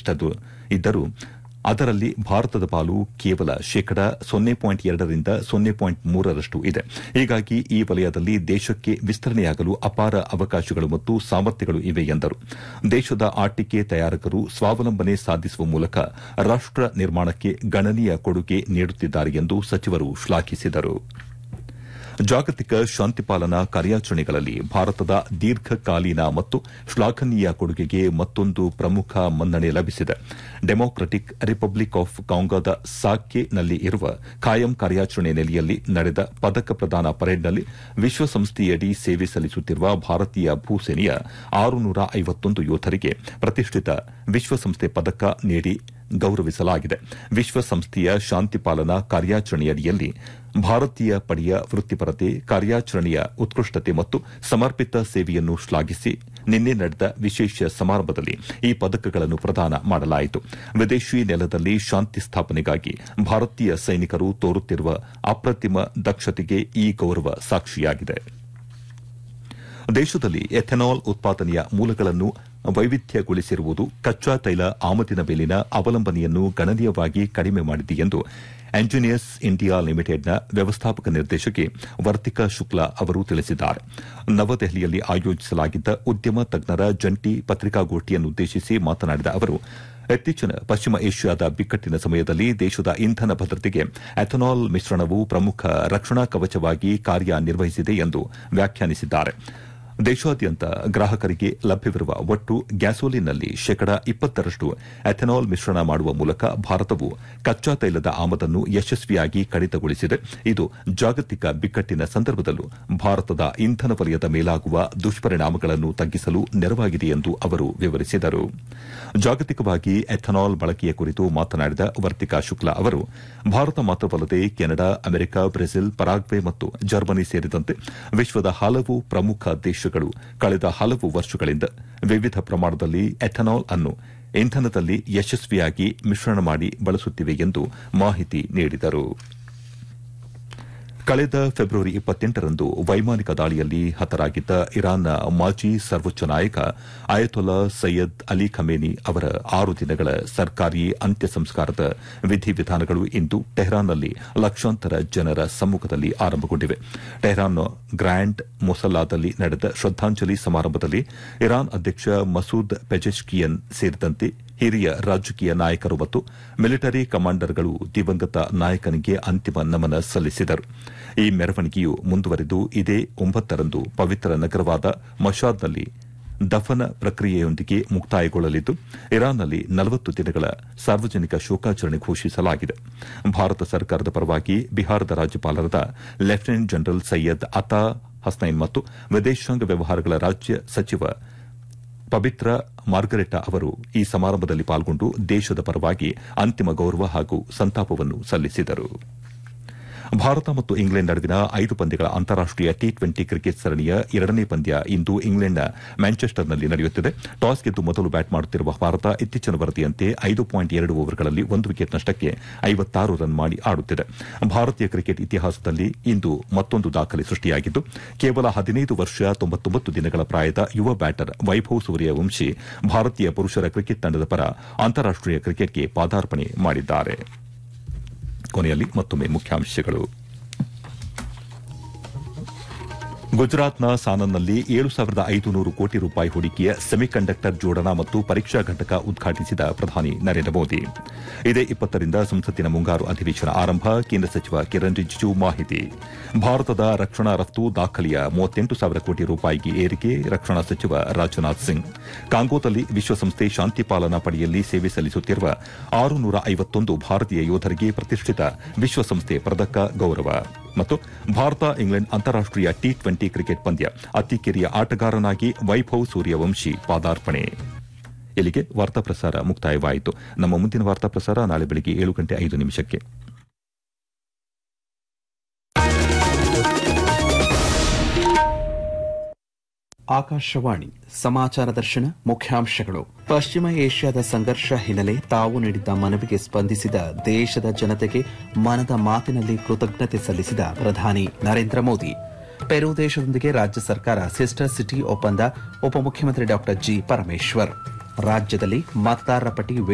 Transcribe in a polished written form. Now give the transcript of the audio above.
ಇದ್ದರೂ ಅದರಲ್ಲಿ ಭಾರತದ ಪಾಲು ಕೇವಲ ಶೇಕಡ 0.2ರಿಂದ 0.3ರಷ್ಟು ಇದೆ. ಹೀಗಾಗಿ ಈ ವಲಯದಲ್ಲಿ ದೇಶಕ್ಕೆ ವಿಸ್ತರಣೆಯಾಗಲು ಅಪಾರ ಅವಕಾಶಗಳು ಮತ್ತು ಸಾಮರ್ಥ್ಯಗಳು ಇವೆ ಎಂದರು. ದೇಶದ ಆಟಿಕೆ ತಯಾರಕರು ಸ್ವಾವಲಂಬನೆ ಸಾಧಿಸುವ ಮೂಲಕ ರಾಷ್ಟ ನಿರ್ಮಾಣಕ್ಕೆ ಗಣನೀಯ ಕೊಡುಗೆ ನೀಡುತ್ತಿದ್ದಾರೆ ಎಂದು ಸಚಿವರು ಶ್ಲಾಘಿಸಿದರು. ಜಾಗತಿಕ ಶಾಂತಿಪಾಲನಾ ಕಾರ್ಯಾಚರಣೆಗಳಲ್ಲಿ ಭಾರತದ ದೀರ್ಘಕಾಲೀನ ಮತ್ತು ಶ್ಲಾಘನೀಯ ಕೊಡುಗೆಗೆ ಮತ್ತೊಂದು ಪ್ರಮುಖ ಮನ್ನಣೆ ಲಭಿಸಿದೆ. ಡೆಮಾಕ್ರಟಿಕ್ ರಿಪಬ್ಲಿಕ್ ಆಫ್ ಕಾಂಗೋದ ಸಾಕ್ಯೆನಲ್ಲಿ ಇರುವ ಖಾಯಂ ಕಾರ್ಯಾಚರಣೆ ನೆಲೆಯಲ್ಲಿ ನಡೆದ ಪದಕ ಪ್ರದಾನ ಪರೇಡ್ನಲ್ಲಿ ವಿಶ್ವಸಂಸ್ಥೆಯಡಿ ಸೇವೆ ಸಲ್ಲಿಸುತ್ತಿರುವ ಭಾರತೀಯ ಭೂಸೇನೆಯ 651 ಯೋಧರಿಗೆ ಪ್ರತಿಷ್ಠಿತ ವಿಶ್ವಸಂಸ್ಥೆ ಪದಕ ನೀಡಿ ಗೌರವಿಸಲಾಗಿದೆ. ವಿಶ್ವಸಂಸ್ಥೆಯ ಶಾಂತಿಪಾಲನಾ ಕಾರ್ಯಾಚರಣೆಯಡಿಯಲ್ಲಿ ಭಾರತೀಯ ಪಡೆಯ ವೃತ್ತಿಪರತೆ, ಕಾರ್ಯಾಚರಣೆಯ ಉತ್ಕೃಷ್ಟತೆ ಮತ್ತು ಸಮರ್ಪಿತ ಸೇವೆಯನ್ನು ಶ್ಲಾಘಿಸಿ ನಿನ್ನೆ ನಡೆದ ವಿಶೇಷ ಸಮಾರಂಭದಲ್ಲಿ ಈ ಪದಕಗಳನ್ನು ಪ್ರದಾನ ಮಾಡಲಾಯಿತು. ವಿದೇಶಿ ನೆಲದಲ್ಲಿ ಶಾಂತಿ ಸ್ಥಾಪನೆಗಾಗಿ ಭಾರತೀಯ ಸೈನಿಕರು ತೋರುತ್ತಿರುವ ಅಪ್ರತಿಮ ದಕ್ಷತೆಗೆ ಈ ಗೌರವ ಸಾಕ್ಷಿಯಾಗಿದೆ. ದೇಶದಲ್ಲಿ ಎಥೆನಾಲ್ ಉತ್ಪಾದನೆಯ ಮೂಲಗಳನ್ನು ವೈವಿಧ್ಯಗೊಳಿಸಿರುವುದು ಕಚ್ಚಾ ತೈಲ ಆಮದಿನ ಮೇಲಿನ ಅವಲಂಬನೆಯನ್ನು ಗಣನೀಯವಾಗಿ ಕಡಿಮೆ ಮಾಡಿದೆ ಎಂದು ಎಂಜಿನಿಯರ್ಸ್ ಇಂಡಿಯಾ ಲಿಮಿಟೆಡ್ನ ವ್ಯವಸ್ಥಾಪಕ ನಿರ್ದೇಶಕಿ ವರ್ತಿಕಾ ಶುಕ್ಲಾ ಅವರು ತಿಳಿಸಿದ್ದಾರೆ. ನವದೆಹಲಿಯಲ್ಲಿ ಆಯೋಜಿಸಲಾಗಿದ್ದ ಉದ್ಯಮ ತಜ್ಞರ ಜಂಟಿ ಪತ್ರಿಕಾಗೋಷ್ಠಿಯನ್ನುದ್ದೇಶಿಸಿ ಮಾತನಾಡಿದ ಅವರು, ಇತ್ತೀಚಿನ ಪಶ್ಚಿಮ ಏಷ್ಯಾದ ಬಿಕ್ಕಟ್ಟಿನ ಸಮಯದಲ್ಲಿ ದೇಶದ ಇಂಧನ ಭದ್ರತೆಗೆ ಎಥೆನಾಲ್ ಮಿಶ್ರಣವು ಪ್ರಮುಖ ರಕ್ಷಣಾ ಕವಚವಾಗಿ ಕಾರ್ಯನಿರ್ವಹಿಸಿದೆ ಎಂದು ವ್ಯಾಖ್ಯಾನಿಸಿದ್ದಾರೆ. ದೇಶಾದ್ಯಂತ ಗ್ರಾಹಕರಿಗೆ ಲಭ್ಯವಿರುವ ಒಟ್ಟು ಗ್ಯಾಸೋಲಿನ್ನಲ್ಲಿ ಶೇಕಡ 20ರಷ್ಟು ಎಥೆನಾಲ್ ಮಿಶ್ರಣ ಮಾಡುವ ಮೂಲಕ ಭಾರತವು ಕಚ್ಚಾ ತೈಲದ ಆಮದನ್ನು ಯಶಸ್ವಿಯಾಗಿ ಕಡಿತಗೊಳಿಸಿದೆ. ಇದು ಜಾಗತಿಕ ಬಿಕ್ಕಟ್ಟಿನ ಸಂದರ್ಭದಲ್ಲೂ ಭಾರತದ ಇಂಧನ ವಲಯದ ಮೇಲಾಗುವ ದುಷ್ಪರಿಣಾಮಗಳನ್ನು ತಗ್ಗಿಸಲು ನೆರವಾಗಿದೆ ಎಂದು ಅವರು ವಿವರಿಸಿದರು. ಜಾಗತಿಕವಾಗಿ ಎಥೆನಾಲ್ ಬಳಕೆಯ ಕುರಿತು ಮಾತನಾಡಿದ ವರ್ತಿಕಾ ಶುಕ್ಲಾ ಅವರು, ಭಾರತ ಮಾತ್ರವಲ್ಲದೆ ಕೆನಡಾ, ಅಮೆರಿಕ, ಬ್ರೆಜಿಲ್, ಪರಾಗ್ವೆ ಮತ್ತು ಜರ್ಮನಿ ಸೇರಿದಂತೆ ವಿಶ್ವದ ಹಲವು ಪ್ರಮುಖ ದೇಶಗಳು ಕಳೆದ ಹಲವು ವರ್ಷಗಳಿಂದ ವಿವಿಧ ಪ್ರಮಾಣದಲ್ಲಿ ಎಥೆನಾಲ್ ಅನ್ನು ಇಂಧನದಲ್ಲಿ ಯಶಸ್ವಿಯಾಗಿ ಮಿಶ್ರಣ ಮಾಡಿ ಬಳಸುತ್ತಿವೆ ಎಂದು ಮಾಹಿತಿ ನೀಡಿದರು. ಕಳೆದ ಫೆಬ್ರವರಿ 28ರಂದು ವೈಮಾನಿಕ ದಾಳಿಯಲ್ಲಿ ಹತರಾಗಿದ್ದ ಇರಾನ್ನ ಮಾಜಿ ಸರ್ವೋಚ್ಚ ನಾಯಕ ಅಯತೊಲ್ಲಾ ಸೈಯದ್ ಅಲಿ ಖಮೇನಿ ಅವರ 6 ದಿನಗಳ ಸರ್ಕಾರಿ ಅಂತ್ಯ ಸಂಸ್ಕಾರದ ವಿಧಿವಿಧಾನಗಳು ಇಂದು ಟೆಹರಾನ್ನಲ್ಲಿ ಲಕ್ಷಾಂತರ ಜನರ ಸಮ್ಮುಖದಲ್ಲಿ ಆರಂಭಗೊಂಡಿವೆ. ಟೆಹರಾನ್ನ ಗ್ರ್ಯಾಂಡ್ ಮೊಸಲ್ಲಾದಲ್ಲಿ ನಡೆದ ಶ್ರದ್ದಾಂಜಲಿ ಸಮಾರಂಭದಲ್ಲಿ ಇರಾನ್ ಅಧ್ಯಕ್ಷ ಮಸೂದ್ ಪೆಜೆಶ್ಕಿಯನ್ ಸೇರಿದಂತೆ ಹಿರಿಯ ರಾಜಕೀಯ ನಾಯಕರು ಮತ್ತು ಮಿಲಿಟರಿ ಕಮಾಂಡರ್ಗಳು ದಿವಂಗತ ನಾಯಕನಿಗೆ ಅಂತಿಮ ನಮನ ಸಲ್ಲಿಸಿದರು. ಈ ಮೆರವಣಿಗೆಯು ಮುಂದುವರೆದು ಇದೇ 9ರಂದು ಪವಿತ್ರ ನಗರವಾದ ಮಶಾದ್ನಲ್ಲಿ ದಫನ ಪ್ರಕ್ರಿಯೆಯೊಂದಿಗೆ ಮುಕ್ತಾಯಗೊಳ್ಳಲಿದ್ದು, ಇರಾನ್ನಲ್ಲಿ 40 ದಿನಗಳ ಸಾರ್ವಜನಿಕ ಶೋಕಾಚರಣೆ ಘೋಷಿಸಲಾಗಿದೆ. ಭಾರತ ಸರ್ಕಾರದ ಪರವಾಗಿ ಬಿಹಾರದ ರಾಜ್ಯಪಾಲರಾದ ಲೆಫ್ಟಿನೆಂಟ್ ಜನರಲ್ ಸೈಯದ್ ಅತಾ ಹಸ್ನೈನ್ ಮತ್ತು ವಿದೇಶಾಂಗ ವ್ಯವಹಾರಗಳ ರಾಜ್ಯ ಸಚಿವ ಪಬಿತ್ರ ಮಾರ್ಗರೆಟಾ ಅವರು ಈ ಸಮಾರಂಭದಲ್ಲಿ ಪಾಲ್ಗೊಂಡು ದೇಶದ ಪರವಾಗಿ ಅಂತಿಮ ಗೌರವ ಹಾಗೂ ಸಂತಾಪವನ್ನು ಸಲ್ಲಿಸಿದರು. ಭಾರತ ಮತ್ತು ಇಂಗ್ಲೆಂಡ್ ನಡುವಿನ 5 ಪಂದ್ಯಗಳ ಅಂತಾರಾಷ್ಟೀಯ ಟಿ20 ಕ್ರಿಕೆಟ್ ಸರಣಿಯ 2ನೇ ಪಂದ್ಯ ಇಂದು ಇಂಗ್ಲೆಂಡ್ನ ಮ್ಯಾಂಚೆಸ್ಟರ್ನಲ್ಲಿ ನಡೆಯುತ್ತಿದೆ. ಟಾಸ್ ಗೆದ್ದು ಮೊದಲು ಬ್ಯಾಟ್ ಮಾಡುತ್ತಿರುವ ಭಾರತ ಇತ್ತೀಚಿನ ವರದಿಯಂತೆ 5.2 ಓವರ್ಗಳಲ್ಲಿ 1 ವಿಕೆಟ್ ನಷ್ಟಕ್ಕೆ 56 ರನ್ ಮಾಡಿ ಆಡುತ್ತಿದೆ. ಭಾರತೀಯ ಕ್ರಿಕೆಟ್ ಇತಿಹಾಸದಲ್ಲಿ ಇಂದು ಮತ್ತೊಂದು ದಾಖಲೆ ಸೃಷ್ಟಿಯಾಗಿದ್ದು, ಕೇವಲ 15 ವರ್ಷ 99 ದಿನಗಳ ಪ್ರಾಯದ ಯುವ ಬ್ಯಾಟರ್ ವೈಭವ್ ಸೂರ್ಯವಂಶಿ ಭಾರತೀಯ ಪುರುಷರ ಕ್ರಿಕೆಟ್ ತಂಡದ ಪರ ಅಂತಾರಾಷ್ಟೀಯ ಕ್ರಿಕೆಟ್ಗೆ ಪಾದಾರ್ಪಣೆ ಮಾಡಿದ್ದಾರೆ. ಕೊನೆಯಲ್ಲಿ ಮತ್ತೊಮ್ಮೆ ಮುಖ್ಯಾಂಶಗಳು. ಗುಜರಾತ್ನ ಸಾನನ್ನಲ್ಲಿ 7,500 ಕೋಟಿ ರೂಪಾಯಿ ಹೂಡಿಕೆಯ ಸೆಮಿಕಂಡಕ್ಟರ್ ಜೋಡಣಾ ಮತ್ತು ಪರೀಕ್ಷಾ ಘಟಕ ಉದ್ಘಾಟಿಸಿದ ಪ್ರಧಾನಿ ನರೇಂದ್ರ ಮೋದಿ. ಇದೇ 20ರಿಂದ ಸಂಸತ್ತಿನ ಮುಂಗಾರು ಅಧಿವೇಶನ ಆರಂಭ. ಕೇಂದ್ರ ಸಚಿವ ಕಿರಣ್ ರಿಜಿಜು ಮಾಹಿತಿ. ಭಾರತದ ರಕ್ಷಣಾ ರಫ್ತು ದಾಖಲೆಯ 38,000 ಕೋಟಿ ರೂಪಾಯಿಗೆ ಏರಿಕೆ. ರಕ್ಷಣಾ ಸಚಿವ ರಾಜನಾಥ್ ಸಿಂಗ್. ಕಾಂಗೋದಲ್ಲಿ ವಿಶ್ವಸಂಸ್ಥೆ ಶಾಂತಿ ಪಾಲನಾ ಪಡೆಯಲ್ಲಿ ಸೇವೆ ಸಲ್ಲಿಸುತ್ತಿರುವ 651 ಭಾರತೀಯ ಯೋಧರಿಗೆ ಪ್ರತಿಷ್ಠಿತ ವಿಶ್ವಸಂಸ್ಥೆ ಪದಕ ಗೌರವ. ಮತ್ತು ಭಾರತ ಇಂಗ್ಲೆಂಡ್ ಅಂತಾರಾಷ್ಟೀಯ ಟಿ20 ಕ್ರಿಕೆಟ್ ಪಂದ್ಯ, ಅತಿ ಕಿರಿಯ ಆಟಗಾರನಾಗಿ ವೈಭವ್ ಸೂರ್ಯವಂಶಿ ಪಾದಾರ್ಪಣೆ. ಇಲ್ಲಿಗೆ ವಾರ್ತಾ ಪ್ರಸಾರ ಮುಕ್ತಾಯವಾಯಿತು. ನಮ್ಮ ಮುಂದಿನ ವಾರ್ತಾ ಪ್ರಸಾರ ನಾಳೆ ಬೆಳಗ್ಗೆ 7:05. ಆಕಾಶವಾಣಿ ಸಮಾಚಾರ ದರ್ಶನ ಮುಖ್ಯಾಂಶಗಳು. ಪಶ್ಚಿಮ ಏಷ್ಯಾದ ಸಂಘರ್ಷ ಹಿನ್ನೆಲೆ ತಾವು ನೀಡಿದ್ದ ಮನವಿಗೆ ಸ್ಪಂದಿಸಿದ ದೇಶದ ಜನತೆಗೆ ಮನದ ಮಾತಿನಲ್ಲಿ ಕೃತಜ್ಞತೆ ಸಲ್ಲಿಸಿದ ಪ್ರಧಾನಿ ನರೇಂದ್ರ ಮೋದಿ. ಪೆರು ದೇಶದೊಂದಿಗೆ ರಾಜ್ಯ ಸರ್ಕಾರ ಸಿಸ್ಟರ್ ಸಿಟಿ ಒಪ್ಪಂದ. ಉಪಮುಖ್ಯಮಂತ್ರಿ ಡಾ ಜಿ ಪರಮೇಶ್ವರ್. ರಾಜ್ಯದಲ್ಲಿ ಮತದಾರರ ಪಟ್ಟಿ